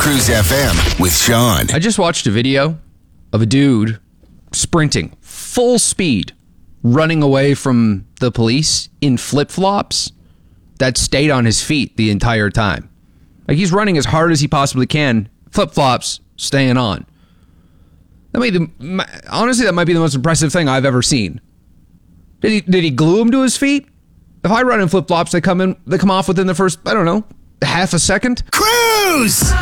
Cruise FM with Sean. I just watched a video of a dude sprinting full speed, running away from the police in flip-flops that stayed on his feet the entire time. Like, he's running as hard as he possibly can, flip-flops staying on. Honestly, that might be the most impressive thing I've ever seen. Did he glue him to his feet? If I run in flip-flops, they come off within the first, I don't know, half a second. Cruise!